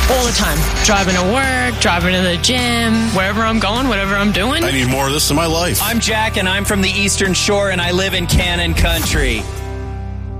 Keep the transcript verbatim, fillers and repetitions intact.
All the time. Driving to work, driving to the gym, wherever I'm going, whatever I'm doing. I need more of this in my life. I'm Jack, and I'm from the Eastern Shore, and I live in Cannon Country.